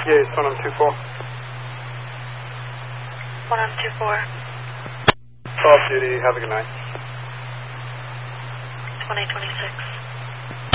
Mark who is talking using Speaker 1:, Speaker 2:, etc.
Speaker 1: Yeah, it's 124.
Speaker 2: 124.
Speaker 1: Off duty, have a good night.
Speaker 2: 2026.